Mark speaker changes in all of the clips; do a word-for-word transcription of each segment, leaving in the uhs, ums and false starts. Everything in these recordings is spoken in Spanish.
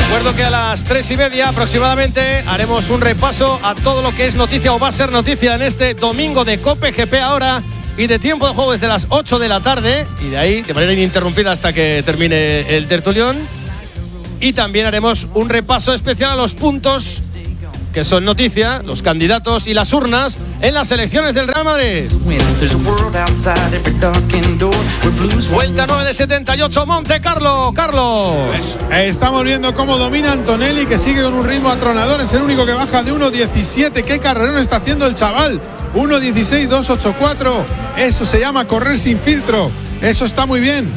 Speaker 1: Recuerdo que a las tres y media aproximadamente haremos un repaso a todo lo que es noticia o va a ser noticia en este domingo de COPE G P ahora y de tiempo de juego desde las ocho de la tarde y de ahí de manera ininterrumpida hasta que termine el tertulión. Y también haremos un repaso especial a los puntos que son noticia, los candidatos y las urnas en las elecciones del Real Madrid. Vuelta nueve de setenta y ocho, Monte Carlo. Carlos.
Speaker 2: Estamos viendo cómo domina Antonelli, que sigue con un ritmo atronador. Es el único que baja de uno diecisiete. ¿Qué carrerón está haciendo el chaval? uno dieciséis dos ochenta y cuatro. Eso se llama correr sin filtro. Eso está muy bien.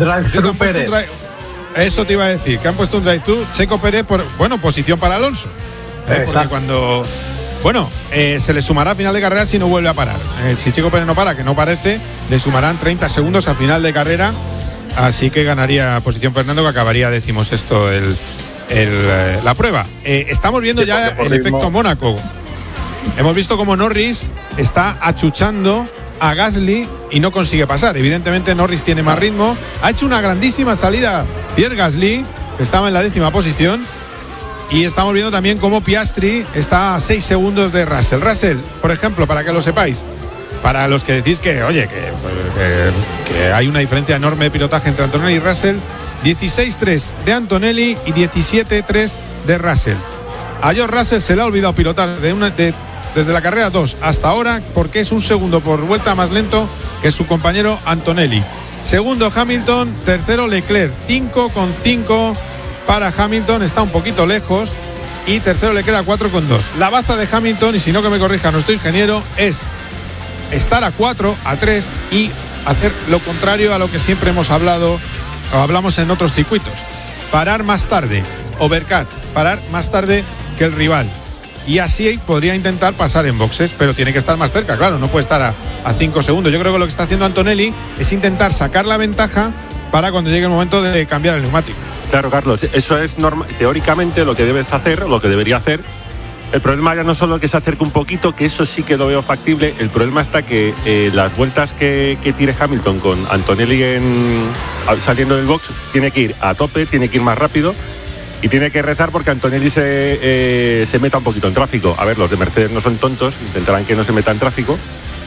Speaker 2: Eso te iba a decir, que han puesto un drive-thru. Checo Pérez, por, bueno, posición para Alonso. Eh, porque cuando, bueno, eh, se le sumará a final de carrera si no vuelve a parar. Eh, si Checo Pérez no para, que no parece, le sumarán treinta segundos a final de carrera. Así que ganaría posición Fernando, que acabaría decimosexto el, el, eh, la prueba. Eh, estamos viendo sí, ya el efecto Mónaco. Hemos visto como Norris está achuchando a Gasly y no consigue pasar. Evidentemente Norris tiene más ritmo. Ha hecho una grandísima salida Pierre Gasly, que estaba en la décima posición. Y estamos viendo también cómo Piastri está a seis segundos de Russell. Russell, por ejemplo, para que lo sepáis, para los que decís que, oye, que, que, que hay una diferencia enorme de pilotaje entre Antonelli y Russell, dieciséis tres de Antonelli y diecisiete tres de Russell. A George Russell se le ha olvidado pilotar de una, de, desde la carrera dos hasta ahora, porque es un segundo por vuelta más lento que su compañero Antonelli. Segundo Hamilton, tercero Leclerc, cinco con cinco para Hamilton, está un poquito lejos, y tercero le queda cuatro con dos. La baza de Hamilton, y si no que me corrija nuestro ingeniero, es estar a cuatro, a tres y hacer lo contrario a lo que siempre hemos hablado o hablamos en otros circuitos. Parar más tarde, overcut, parar más tarde que el rival. Y así podría intentar pasar en boxes, pero tiene que estar más cerca, claro, no puede estar a, a cinco segundos. Yo creo que lo que está haciendo Antonelli es intentar sacar la ventaja para cuando llegue el momento de cambiar el neumático.
Speaker 3: Claro, Carlos, eso es norma, teóricamente lo que debes hacer, lo que debería hacer. El problema ya no solo que se acerque un poquito, que eso sí que lo veo factible. El problema está que eh, las vueltas que, que tire Hamilton con Antonelli en, saliendo del box, tiene que ir a tope, tiene que ir más rápido y tiene que rezar porque Antonelli se, eh, se meta un poquito en tráfico. A ver, los de Mercedes no son tontos, intentarán que no se meta en tráfico,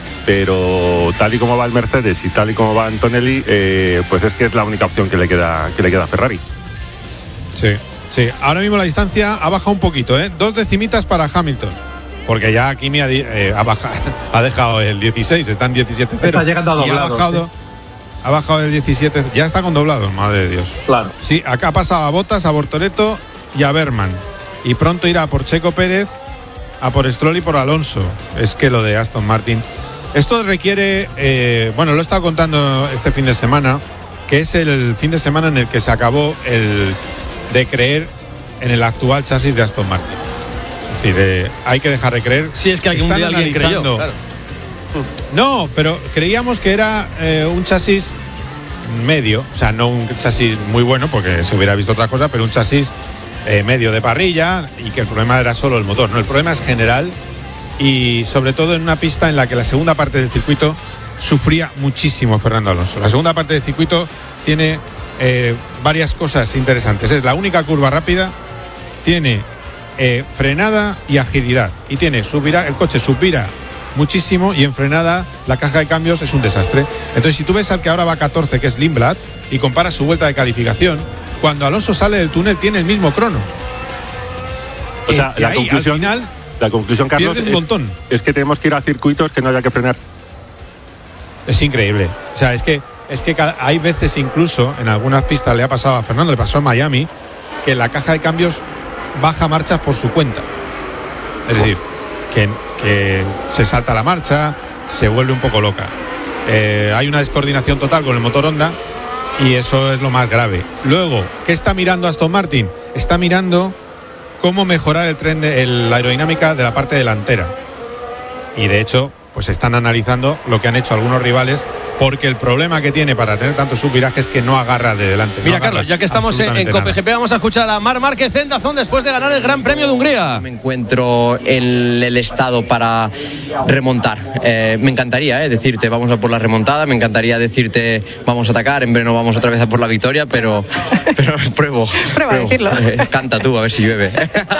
Speaker 3: pero tal y como va el Mercedes y tal y como va Antonelli, eh, pues es que es la única opción que le queda, que le queda a Ferrari.
Speaker 2: Sí, sí. Ahora mismo la distancia ha bajado un poquito, ¿eh? Dos decimitas para Hamilton. Porque ya Kimi ha, eh, ha, bajado, ha dejado el dieciséis, está en diecisiete cero.
Speaker 4: Está llegando a doblado.
Speaker 2: Ha bajado, sí. ha bajado el diecisiete, ya está con doblado, madre de Dios.
Speaker 4: Claro.
Speaker 2: Sí, acá ha pasado a Bottas, a Bortoleto y a Berman. Y pronto irá por Checo Pérez, a por Stroll y por Alonso. Es que lo de Aston Martin. Esto requiere, eh, bueno, lo he estado contando este fin de semana, que es el fin de semana en el que se acabó el de creer en el actual chasis de Aston Martin. Es decir, eh, hay que dejar de creer.
Speaker 1: Si es que algún día alguien creyó, claro.
Speaker 2: No, pero creíamos que era eh, un chasis medio, o sea, no un chasis muy bueno, porque se hubiera visto otra cosa, pero un chasis eh, medio de parrilla, y que el problema era solo el motor. No, el problema es general, y sobre todo en una pista en la que la segunda parte del circuito sufría muchísimo Fernando Alonso. La segunda parte del circuito tiene Eh, varias cosas interesantes. Es la única curva rápida, tiene eh, frenada y agilidad, y tiene subirá, el coche subirá muchísimo, y en frenada la caja de cambios es un desastre. Entonces, si tú ves al que ahora va catorce, que es Lindblad, y comparas su vuelta de calificación, cuando Alonso sale del túnel tiene el mismo crono.
Speaker 3: O sea,
Speaker 2: y
Speaker 3: la,
Speaker 2: ahí,
Speaker 3: conclusión,
Speaker 2: al final,
Speaker 3: la conclusión, Carlos,
Speaker 2: pierde un
Speaker 3: es,
Speaker 2: montón.
Speaker 3: es que tenemos que ir a circuitos que no haya que frenar.
Speaker 2: Es increíble. O sea, es que Es que hay veces, incluso en algunas pistas, le ha pasado a Fernando, le pasó a Miami, que la caja de cambios baja marchas por su cuenta. Es decir, que, que se salta la marcha, se vuelve un poco loca. Eh, hay una descoordinación total con el motor Honda, y eso es lo más grave. Luego, ¿qué está mirando Aston Martin? Está mirando cómo mejorar el tren de el, la aerodinámica de la parte delantera. Y de hecho, pues están analizando lo que han hecho algunos rivales, porque el problema que tiene para tener tantos subvirajes es que no agarra de delante.
Speaker 1: Mira,
Speaker 2: no
Speaker 1: Carlos, ya que estamos en, en COPEGP, vamos a escuchar a Marc Márquez en Dazón después de ganar el Gran Premio de Hungría.
Speaker 4: Me encuentro en el estado para remontar. Eh, me encantaría eh, decirte vamos a por la remontada, me encantaría decirte vamos a atacar, en verano vamos otra vez a por la victoria, pero, pero pruebo.
Speaker 5: Prueba a decirlo.
Speaker 4: Eh, canta tú, a ver si llueve.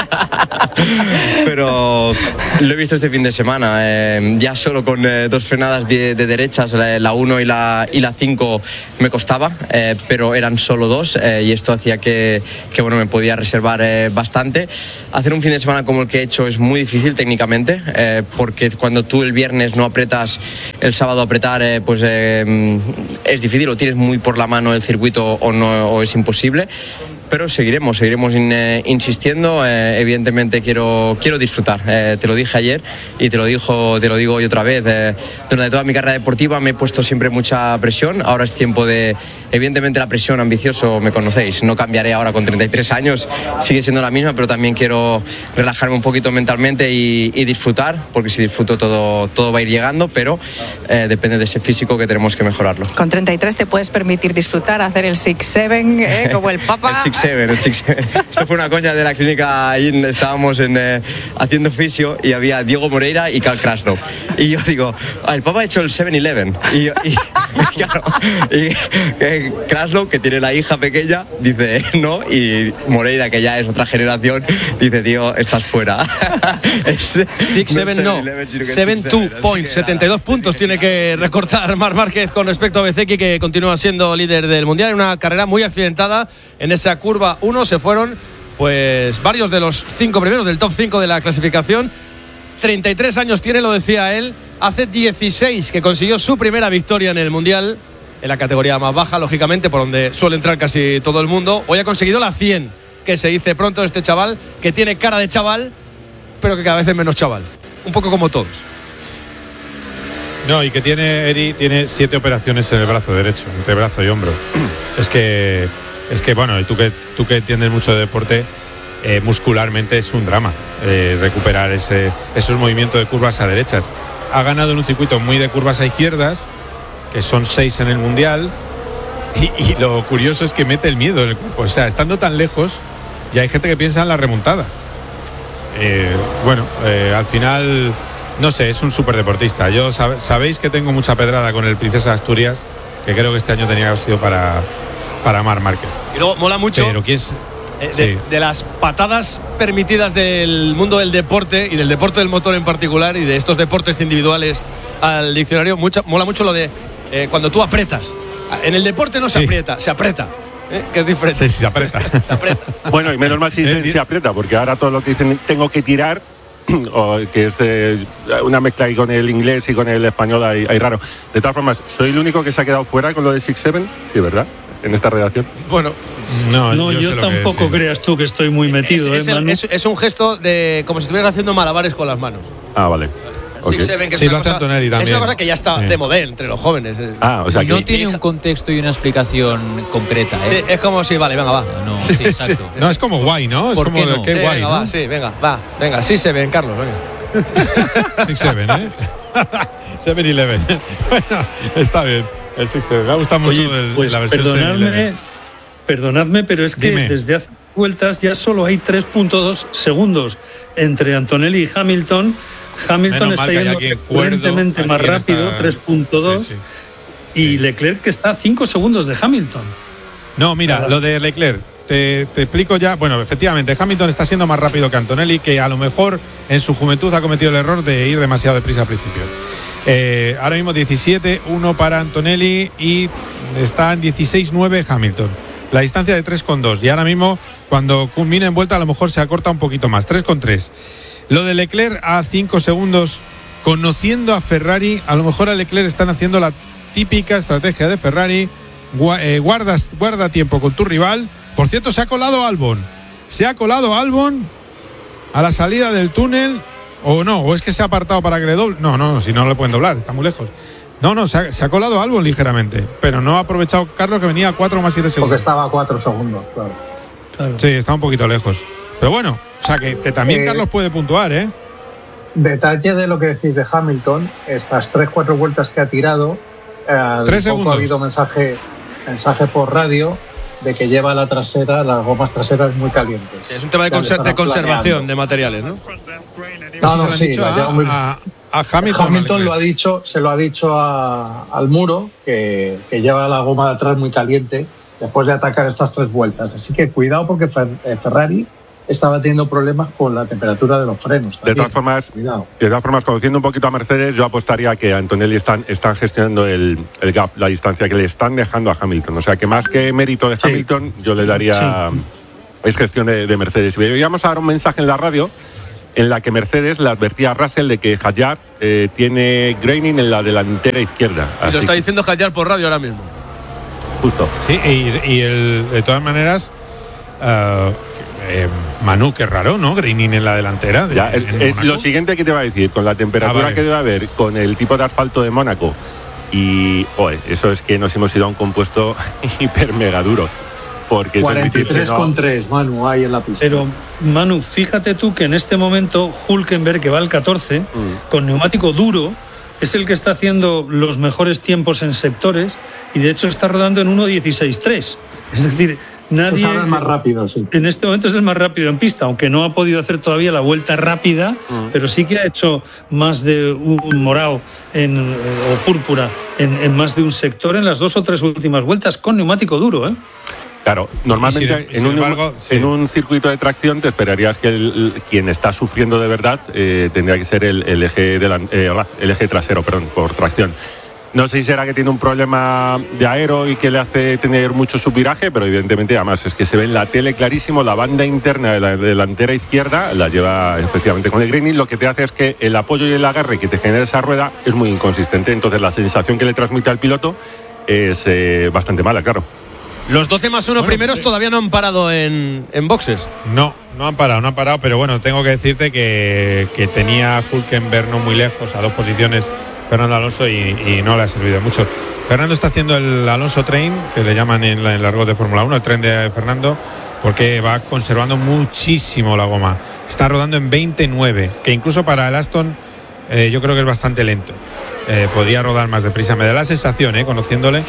Speaker 4: Pero lo he visto este fin de semana, eh, ya solo con eh, dos frenadas de, de derechas, la uno y la y la cinco me costaba, eh, pero eran solo dos eh, y esto hacía que, que bueno, me podía reservar eh, bastante. Hacer un fin de semana como el que he hecho es muy difícil técnicamente, eh, porque cuando tú el viernes no apretas, el sábado apretar, eh, pues eh, es difícil, o tienes muy por la mano el circuito o no, o es imposible. Pero seguiremos, seguiremos in, eh, insistiendo. Eh, evidentemente quiero, quiero disfrutar. Eh, te lo dije ayer y te lo, dijo, te lo digo hoy otra vez. Eh, durante toda mi carrera deportiva me he puesto siempre mucha presión. Ahora es tiempo de... Evidentemente la presión, ambicioso, me conocéis. No cambiaré ahora con treinta y tres años. Sigue siendo la misma, pero también quiero relajarme un poquito mentalmente y, y disfrutar. Porque si disfruto todo, todo va a ir llegando, pero eh, depende de ese físico que tenemos que mejorarlo.
Speaker 5: Con treinta y tres te puedes permitir disfrutar, hacer el six seven, ¿eh? Como el Papa.
Speaker 4: El six seven, el six seven. Esto fue una coña de la clínica. Ahí estábamos en, eh, haciendo fisio y había Diego Moreira y Cal Krasnov. Y yo digo, ah, el Papa ha hecho el seven eleven. Y, y, y, claro, y eh, Krasnov, que tiene la hija pequeña, dice no. Y Moreira, que ya es otra generación, dice, tío, estás fuera.
Speaker 1: six seven no, seven two points, setenta y dos puntos tiene que recortar Marc Márquez con respecto a Bezzecchi, que continúa siendo líder del Mundial en una carrera muy accidentada. En esa curva uno se fueron pues varios de los cinco primeros del top cinco de la clasificación. treinta y tres años tiene, lo decía él, hace dieciséis que consiguió su primera victoria en el Mundial, en la categoría más baja, lógicamente, por donde suele entrar casi todo el mundo. Hoy ha conseguido la cien, que se dice pronto este chaval, que tiene cara de chaval, pero que cada vez es menos chaval, un poco como todos.
Speaker 2: No, y que tiene, Eri, tiene siete operaciones en el brazo derecho, entre brazo y hombro. Es que, es que bueno, y tú que, tú que entiendes mucho de deporte, eh, muscularmente es un drama eh, recuperar ese, esos movimientos de curvas a derechas. Ha ganado en un circuito muy de curvas a izquierdas, que son seis en el Mundial, y, y lo curioso es que mete el miedo en el cuerpo. O sea, estando tan lejos, ya hay gente que piensa en la remontada. Eh, bueno, eh, al final... No sé, es un superdeportista. Yo sab- sabéis que tengo mucha pedrada con el Princesa de Asturias, que creo que este año tenía que haber sido para, para Marc Márquez.
Speaker 1: Y luego mola mucho
Speaker 2: Pero ¿quién es?
Speaker 1: eh, de,
Speaker 2: Sí.
Speaker 1: de las patadas permitidas del mundo del deporte y del deporte del motor en particular y de estos deportes individuales al diccionario. Mucho, mola mucho lo de eh, cuando tú apretas. En el deporte no se
Speaker 2: Sí.
Speaker 1: aprieta, se aprieta. ¿eh? Que es diferente.
Speaker 2: Sí, sí, se aprieta.
Speaker 1: Se aprieta.
Speaker 3: Bueno, y menos mal si se, se aprieta, porque ahora todo lo que dicen tengo que tirar, o que es eh, una mezcla ahí con el inglés y con el español hay, hay raro. De todas formas, ¿soy el único que se ha quedado fuera con lo de six seven? Sí, ¿verdad? En esta redacción.
Speaker 1: Bueno,
Speaker 2: No,
Speaker 6: No, yo,
Speaker 2: yo, sé lo que
Speaker 6: tampoco
Speaker 2: es, sí.
Speaker 6: creas tú que estoy muy metido,
Speaker 1: es, es
Speaker 6: ¿eh,
Speaker 1: el-
Speaker 6: Manu?
Speaker 1: es- es un gesto de como si estuvieras haciendo malabares con las manos.
Speaker 3: Ah, vale. Ok.
Speaker 1: six seven, que es
Speaker 2: Sí,
Speaker 1: una
Speaker 2: lo hace
Speaker 1: cosa-
Speaker 2: Antonelli
Speaker 1: Es
Speaker 2: también.
Speaker 1: una cosa que ya está
Speaker 2: Sí.
Speaker 1: de moda entre los jóvenes. eh.
Speaker 3: Ah, o sea que...
Speaker 7: No tiene un contexto y una explicación concreta,
Speaker 1: Sí,
Speaker 7: ¿eh?
Speaker 1: es como si, vale, venga, va.
Speaker 7: No,
Speaker 1: Sí,
Speaker 7: sí, exacto.
Speaker 1: sí.
Speaker 2: No, es como guay, ¿no? Es
Speaker 7: ¿Por
Speaker 2: como
Speaker 7: qué
Speaker 2: de
Speaker 7: no?
Speaker 2: qué
Speaker 1: Sí,
Speaker 2: guay,
Speaker 1: venga,
Speaker 2: ¿no?
Speaker 1: va, sí, venga, va, venga, sí se ven, Carlos, venga.
Speaker 2: six seven, ¿eh? seven eleven. Bueno, está bien. El six seven. Me ha gustado mucho
Speaker 6: Oye,
Speaker 2: el-
Speaker 6: pues
Speaker 2: la versión
Speaker 6: perdonadme,
Speaker 2: seven eleven.
Speaker 6: perdonadme, pero es que
Speaker 2: Dime.
Speaker 6: desde hace vueltas ya solo hay tres punto dos segundos entre Antonelli y Hamilton. Hamilton
Speaker 2: Menos mal
Speaker 6: está
Speaker 2: que hay
Speaker 6: yendo
Speaker 2: alguien cuerdo
Speaker 6: recurrentemente más
Speaker 2: aquí en
Speaker 6: rápido,
Speaker 2: esta-
Speaker 6: tres punto dos,
Speaker 2: Sí, sí.
Speaker 6: y Leclerc que está a cinco segundos de Hamilton.
Speaker 2: No, mira,
Speaker 6: Nada.
Speaker 2: lo de Leclerc, te, te explico ya. Bueno, efectivamente, Hamilton está siendo más rápido que Antonelli, que a lo mejor en su juventud ha cometido el error de ir demasiado deprisa al principio. Eh, ahora mismo diecisiete uno para Antonelli y está en dieciséis nueve Hamilton. La distancia de tres coma dos. Y ahora mismo, cuando culmina en vuelta, a lo mejor se acorta un poquito más, tres coma tres. Lo de Leclerc a cinco segundos, conociendo a Ferrari, a lo mejor a Leclerc están haciendo la típica estrategia de Ferrari. Gua- eh, guardas, guarda tiempo con tu rival. Por cierto, se ha colado Albon. Se ha colado Albon a la salida del túnel. O no, o es que se ha apartado para que le doble. No, no, si no le pueden doblar, está muy lejos. No, no, se ha, se ha colado Albon ligeramente. Pero no ha aprovechado Carlos, que venía a cuatro más siete
Speaker 8: Porque
Speaker 2: segundos.
Speaker 8: estaba a cuatro segundos, claro.
Speaker 6: Claro.
Speaker 2: Sí, está un poquito lejos. Pero bueno, o sea que, que también
Speaker 8: Eh,
Speaker 2: Carlos puede puntuar, ¿eh?
Speaker 8: detalle de lo que decís de Hamilton, estas tres, cuatro vueltas que ha tirado, eh,
Speaker 2: tres
Speaker 8: poco
Speaker 2: segundos.
Speaker 8: ha habido mensaje, mensaje por radio de que lleva la trasera, las gomas traseras muy calientes.
Speaker 1: Es un tema de,
Speaker 8: Ya le
Speaker 1: conser-
Speaker 8: están
Speaker 1: de conservación
Speaker 8: planeando.
Speaker 1: de materiales, ¿no?
Speaker 8: No,
Speaker 2: Eso
Speaker 8: no,
Speaker 2: se lo han
Speaker 8: sí,
Speaker 2: dicho
Speaker 8: la
Speaker 2: a,
Speaker 8: lleva muy-
Speaker 2: a- a Hamilton.
Speaker 8: Hamilton
Speaker 2: ¿no?
Speaker 8: lo ha dicho, se lo ha dicho a- al muro que, que lleva la goma de atrás muy caliente después de atacar estas tres vueltas. Así que cuidado porque Fer- eh, Ferrari estaba teniendo problemas con la temperatura de los frenos.
Speaker 3: De
Speaker 8: también.
Speaker 3: todas formas,
Speaker 8: Cuidado.
Speaker 3: de todas formas, conociendo un poquito a Mercedes, yo apostaría que Antonelli están, están gestionando el, el gap, la distancia que le están dejando a Hamilton. O sea, que más que mérito de
Speaker 6: Sí.
Speaker 3: Hamilton, yo le daría
Speaker 6: Sí.
Speaker 3: es gestión de, de Mercedes. Y veíamos ahora un mensaje en la radio en la que Mercedes le advertía a Russell de que Hadjar eh, tiene graining en la delantera izquierda.
Speaker 1: Y lo
Speaker 3: Así
Speaker 1: está
Speaker 3: que-
Speaker 1: diciendo Hadjar por radio ahora mismo.
Speaker 3: justo.
Speaker 2: Sí, y, y el, de todas maneras, uh, eh, Manu, qué raro, ¿no? Graining en la delantera. De,
Speaker 3: Ya, el-
Speaker 2: en
Speaker 3: es
Speaker 2: Mónaco.
Speaker 3: lo siguiente que te va a decir, con la temperatura
Speaker 2: Ah, vale.
Speaker 3: que debe haber, con el tipo de asfalto de Mónaco, y joder, eso es que nos hemos ido a un compuesto hiper mega duro. Porque eso es
Speaker 8: cuarenta y
Speaker 3: difícil,
Speaker 8: tres
Speaker 3: ¿no?
Speaker 8: con tres, Manu, ahí en la pista.
Speaker 6: Pero, Manu, fíjate tú que en este momento Hülkenberg, que va al catorce,
Speaker 3: Mm.
Speaker 6: con neumático duro, es el que está haciendo los mejores tiempos en sectores y de hecho está rodando en uno dieciséis tres. Es decir, nadie...
Speaker 8: Es ahora el más rápido, sí.
Speaker 6: En este momento es el más rápido en pista, aunque no ha podido hacer todavía la vuelta rápida,
Speaker 3: Mm.
Speaker 6: pero sí que ha hecho más de un morado en, eh, o púrpura en, en más de un sector en las dos o tres últimas vueltas con neumático duro, ¿eh?
Speaker 3: Claro, normalmente
Speaker 2: Y sin-
Speaker 3: en,
Speaker 2: sin
Speaker 3: un,
Speaker 2: embargo, sí.
Speaker 3: en un circuito de tracción te esperarías que el- quien está sufriendo de verdad eh, tendría que ser el, el eje delan- eh, hola, el eje trasero, perdón, por tracción. No sé si será que tiene un problema de aero y que le hace tener mucho subviraje, pero evidentemente además es que se ve en la tele clarísimo, la banda interna de la delantera izquierda la lleva efectivamente con el graining, lo que te hace es que el apoyo y el agarre que te genera esa rueda es muy inconsistente, entonces la sensación que le transmite al piloto es eh, bastante mala, claro.
Speaker 1: Los doce más uno
Speaker 2: Bueno,
Speaker 1: primeros
Speaker 2: sí.
Speaker 1: todavía no han parado en, en boxes.
Speaker 2: No, no han parado, no han parado, pero bueno, tengo que decirte que, que tenía Hülkenberg no muy lejos, a dos posiciones, Fernando Alonso, y, y no le ha servido mucho. Fernando está haciendo el Alonso Train, que le llaman en la- en el argot de Fórmula uno, el tren de Fernando, porque va conservando muchísimo la goma. Está rodando en veintinueve, que incluso para el Aston eh, yo creo que es bastante lento. Eh, podía rodar más deprisa, me da la sensación, eh, conociéndole,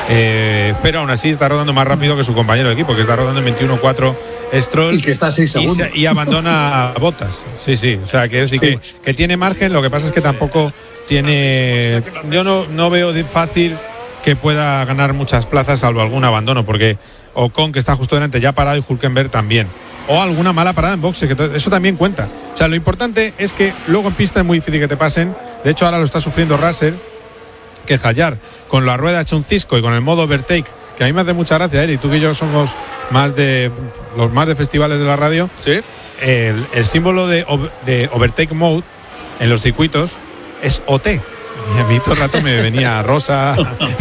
Speaker 2: eh, pero aún así está rodando más rápido que su compañero de equipo, que está rodando en veintiuno cuatro Stroll
Speaker 8: Y que está a seis
Speaker 2: y,
Speaker 8: segundos.
Speaker 2: se- y abandona a Bottas. Sí, sí, o sea, que, decir que, que tiene margen, lo que pasa es que tampoco tiene. Yo no, no veo de- fácil que pueda ganar muchas plazas, salvo algún abandono, porque Ocon, que está justo delante, ya ha parado, y Hülkenberg también. O alguna mala parada en boxe, que to- eso también cuenta. O sea, lo importante es que luego en pista es muy difícil que te pasen. De hecho, ahora lo está sufriendo Russell, que Hadjar, con la rueda hecha un cisco y con el modo overtake, que a mí me hace mucha gracia, ¿eh? Y tú y yo somos más de los más de festivales de la radio.
Speaker 1: Sí.
Speaker 2: El, el símbolo de, ov- de overtake mode en los circuitos es O T. Y a mí todo el rato me venía Rosa,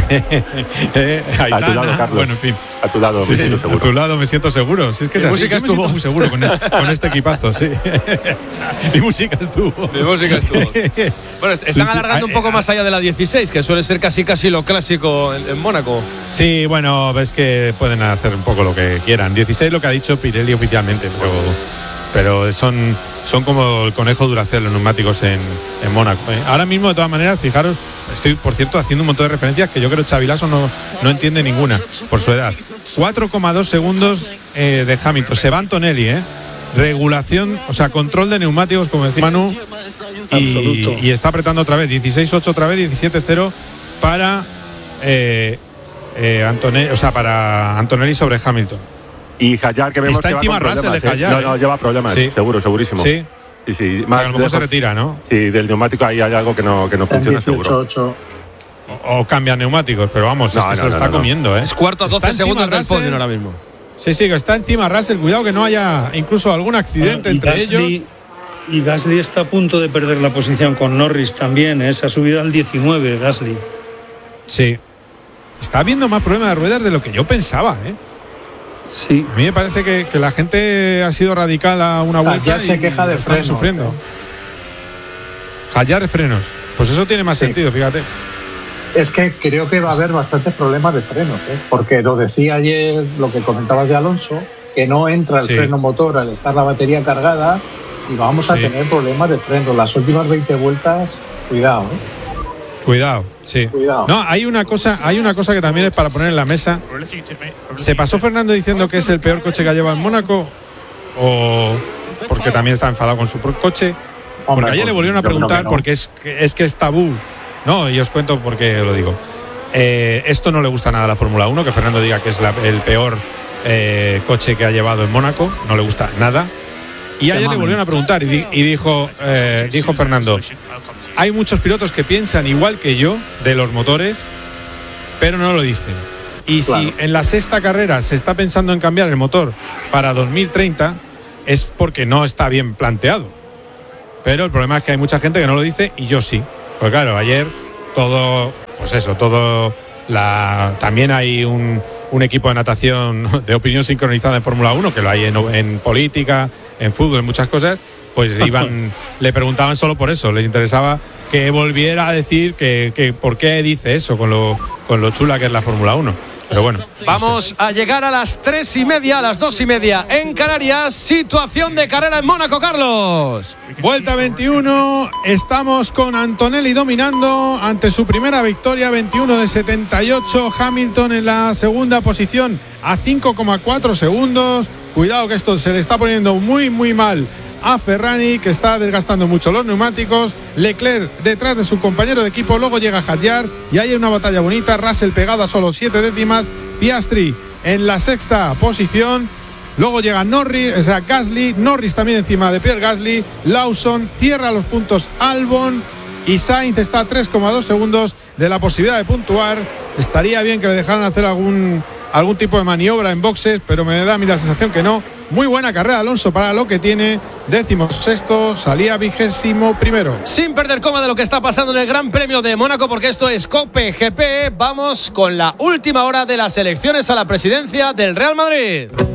Speaker 2: eh, Aitana,
Speaker 3: A tu lado, Carlos.
Speaker 2: bueno, en fin.
Speaker 3: A tu lado,
Speaker 2: Sí,
Speaker 3: me
Speaker 2: sí,
Speaker 3: siento
Speaker 2: a
Speaker 3: seguro.
Speaker 2: tu lado me siento seguro. Si es que es
Speaker 1: Mi
Speaker 2: así,
Speaker 1: música
Speaker 2: yo me siento
Speaker 1: estuvo.
Speaker 2: muy seguro con, el- con este equipazo, sí. Mi música estuvo.
Speaker 1: Mi música estuvo. Bueno, est- están
Speaker 2: Sí, sí.
Speaker 1: alargando un
Speaker 2: Ah,
Speaker 1: poco
Speaker 2: eh,
Speaker 1: más allá de la dieciséis, que suele ser casi casi lo clásico en, en Mónaco.
Speaker 2: Sí, bueno, ves que pueden hacer un poco lo que quieran. dieciséis lo que ha dicho Pirelli oficialmente, pero, pero son, son como el conejo Duracell los neumáticos en, en Mónaco. ¿eh? Ahora mismo, de todas maneras, fijaros, estoy, por cierto, haciendo un montón de referencias que yo creo que Xavi Lasso no, no entiende ninguna por su edad. cuatro coma dos segundos eh, de Hamilton. Se va Antonelli, ¿eh? Regulación, o sea, control de neumáticos, como decía Manu.
Speaker 6: Absoluto.
Speaker 2: Y, y está apretando otra vez, dieciséis ocho otra vez, diecisiete cero para eh, eh, Antonelli, o sea, para Antonelli sobre Hamilton.
Speaker 3: Y Hadjar, que vemos
Speaker 2: Está
Speaker 3: que va
Speaker 2: encima
Speaker 3: con
Speaker 2: Russell
Speaker 3: problemas,
Speaker 2: de
Speaker 3: ¿eh?
Speaker 2: Hadjar,
Speaker 3: No, no,
Speaker 2: ¿eh?
Speaker 3: lleva problemas,
Speaker 2: Sí.
Speaker 3: seguro, segurísimo.
Speaker 2: Sí,
Speaker 3: Sí, sí.
Speaker 2: o sea,
Speaker 3: Más
Speaker 2: a lo mejor
Speaker 3: de-
Speaker 2: se retira, ¿no?
Speaker 3: Sí, del neumático ahí hay algo que no, que no funciona, seguro.
Speaker 8: dieciocho ocho.
Speaker 2: O, o cambia neumáticos, pero vamos,
Speaker 3: No,
Speaker 2: es que
Speaker 3: no,
Speaker 2: se lo
Speaker 3: no,
Speaker 2: está
Speaker 3: no, no.
Speaker 2: comiendo, ¿eh?
Speaker 1: Es cuarto a
Speaker 2: Está
Speaker 1: doce
Speaker 2: encima
Speaker 1: segundos del
Speaker 2: Russell.
Speaker 1: podio ahora mismo.
Speaker 2: Sí, sí, que está encima Russell. Cuidado que no haya incluso algún accidente
Speaker 6: Y
Speaker 2: entre
Speaker 6: Gasly-
Speaker 2: ellos.
Speaker 6: Y Gasly está a punto de perder la posición con Norris también, ¿eh? Se ha subido al diecinueve Gasly.
Speaker 2: Sí. Está habiendo más problemas de ruedas de lo que yo pensaba, ¿eh?
Speaker 6: Sí.
Speaker 2: A mí me parece que, que la gente ha sido radical a una vuelta
Speaker 8: ya se
Speaker 2: y
Speaker 8: queja de
Speaker 2: están
Speaker 8: frenos,
Speaker 2: sufriendo.
Speaker 8: ¿eh?
Speaker 2: Hallar de frenos. Pues eso tiene más
Speaker 8: Sí.
Speaker 2: sentido, fíjate.
Speaker 8: Es que creo que va a haber bastantes problemas de frenos, ¿eh? Porque lo decía ayer, lo que comentabas de Alonso, que no entra el
Speaker 2: Sí.
Speaker 8: freno motor al estar la batería cargada y vamos a sí. tener problemas de freno. Las últimas veinte vueltas, cuidado, ¿eh?
Speaker 2: Cuidado, sí.
Speaker 8: Cuidado.
Speaker 2: No, hay una cosa, hay una cosa que también es para poner en la mesa. ¿Se pasó Fernando diciendo que es el peor coche que ha llevado en Mónaco? ¿O porque también está enfadado con su coche? Porque ayer le volvieron a preguntar, porque es, es que es tabú. No, y os cuento por qué lo digo. Eh, esto no le gusta nada a la Fórmula uno, que Fernando diga que es la, el peor eh, coche que ha llevado en Mónaco. No le gusta nada. Y ayer le volvieron a preguntar y, di, y dijo, eh, dijo Fernando: hay muchos pilotos que piensan igual que yo de los motores, pero no lo dicen. Y claro, si en la sexta carrera se está pensando en cambiar el motor para dos mil treinta, es porque no está bien planteado. Pero el problema es que hay mucha gente que no lo dice, y yo sí. Pues claro, ayer todo, pues eso, todo la también hay un, un equipo de natación de opinión sincronizada en Fórmula uno, que lo hay en, en política, en fútbol, en muchas cosas. Pues iban, le preguntaban solo por eso, les interesaba que volviera a decir que, que por qué dice eso con lo, con lo chula que es la Fórmula uno. Pero bueno.
Speaker 1: Vamos a llegar a las tres y media, a las dos y media en Canarias. Situación de carrera en Mónaco, Carlos.
Speaker 2: Vuelta veintiuno, estamos con Antonelli dominando ante su primera victoria, veintiuno de setenta y ocho. Hamilton en la segunda posición a cinco coma cuatro segundos. Cuidado que esto se le está poniendo muy muy mal a Ferrari, que está desgastando mucho los neumáticos. Leclerc detrás de su compañero de equipo, luego llega Hadjar y hay una batalla bonita. Russell pegado a solo siete décimas, Piastri en la sexta posición, luego llega Norris, o sea, Gasly, Norris también encima de Pierre Gasly, Lawson cierra los puntos Albon y Sainz está a tres coma dos segundos de la posibilidad de puntuar. Estaría bien que le dejaran hacer algún algún tipo de maniobra en boxes, pero me da a mí la sensación que no. Muy buena carrera Alonso para lo que tiene. Décimo sexto, salía vigésimo primero.
Speaker 1: Sin perder coma de lo que está pasando en el Gran Premio de Mónaco, porque esto es Cope G P. Vamos con la última hora de las elecciones a la presidencia del Real Madrid.